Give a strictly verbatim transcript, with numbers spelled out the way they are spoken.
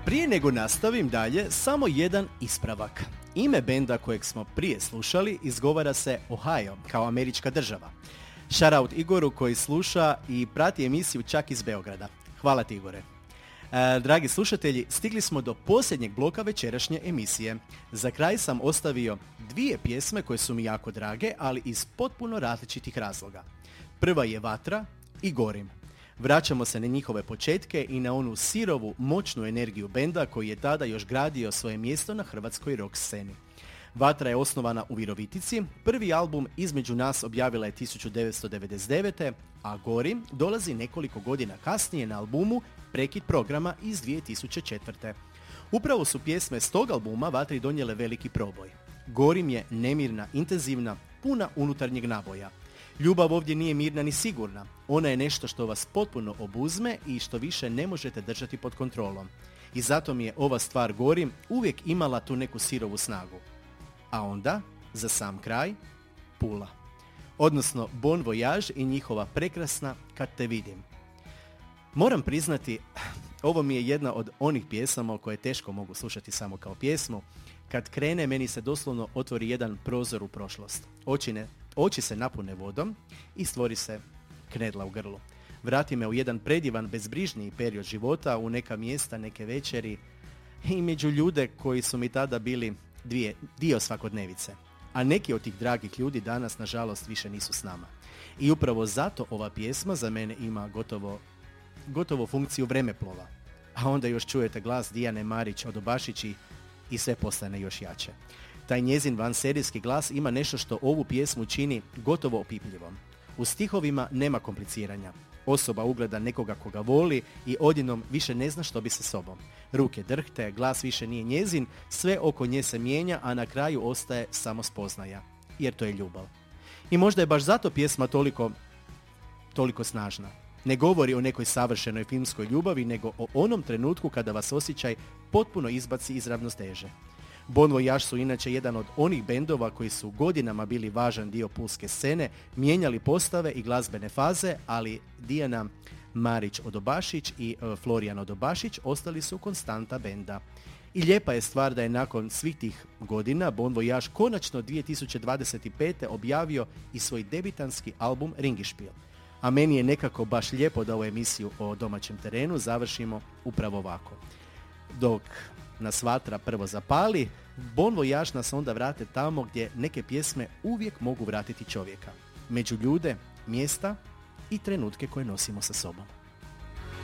Prije nego nastavim dalje, samo jedan ispravak. Ime benda kojeg smo prije slušali izgovara se Ohio, kao američka država. Shoutout Igoru koji sluša i prati emisiju čak iz Beograda. Hvala ti, Igore. E, dragi slušatelji, stigli smo do posljednjeg bloka večerašnje emisije. Za kraj sam ostavio dvije pjesme koje su mi jako drage, ali iz potpuno različitih razloga. Prva je Vatra i Gorim. Vraćamo se na njihove početke i na onu sirovu, moćnu energiju benda koji je tada još gradio svoje mjesto na hrvatskoj rock sceni. Vatra je osnovana u Virovitici, prvi album Između nas objavila je tisuću devetsto devedeset devete. a Gorim dolazi nekoliko godina kasnije na albumu Prekid programa iz dvije tisuće četvrte. Upravo su pjesme s tog albuma Vatri donijele veliki proboj. Gorim je nemirna, intenzivna, puna unutarnjeg naboja. Ljubav ovdje nije mirna ni sigurna. Ona je nešto što vas potpuno obuzme i što više ne možete držati pod kontrolom. I zato mi je ova stvar Gorim uvijek imala tu neku sirovu snagu. A onda, za sam kraj, Pula. Odnosno Bon Voyage i njihova prekrasna Kad te vidim. Moram priznati, ovo mi je jedna od onih pjesama koje teško mogu slušati samo kao pjesmu. Kad krene, meni se doslovno otvori jedan prozor u prošlost. Oči, ne, oči se napune vodom i stvori se knedla u grlu. Vrati me u jedan predivan, bezbrižniji period života, u neka mjesta, neke večeri i među ljude koji su mi tada bili dvije, dio svakodnevice. A neki od tih dragih ljudi danas, nažalost, više nisu s nama. I upravo zato ova pjesma za mene ima gotovo, gotovo funkciju vremeplova. A onda još čujete glas Dijane Marić Odobašić i i sve postane još jače. Taj njezin vanserijski glas ima nešto što ovu pjesmu čini gotovo opipljivom. U stihovima nema kompliciranja. Osoba ugleda nekoga koga voli i odjednom više ne zna što bi sa sobom. Ruke drhte, glas više nije njezin, sve oko nje se mijenja, a na kraju ostaje samo spoznaja. Jer to je ljubav. I možda je baš zato pjesma toliko, toliko snažna. Ne govori o nekoj savršenoj filmskoj ljubavi, nego o onom trenutku kada vas osjećaj potpuno izbaci iz ravnoteže. Bon Voyage su inače jedan od onih bendova koji su godinama bili važan dio pulske scene, mijenjali postave i glazbene faze, ali Dijana Marić Odobašić i uh, Florijan Odobašić ostali su konstanta benda. I lijepa je stvar da je nakon svih tih godina Bon Voyage konačno dvije tisuće dvadeset pete. objavio i svoj debitanski album Ringišpil. A meni je nekako baš lijepo da ovu emisiju o domaćem terenu završimo upravo ovako. Dok nas vatra prvo zapali, Bon Voyage nas onda vrate tamo gdje neke pjesme uvijek mogu vratiti čovjeka. Među ljude, mjesta i trenutke koje nosimo sa sobom.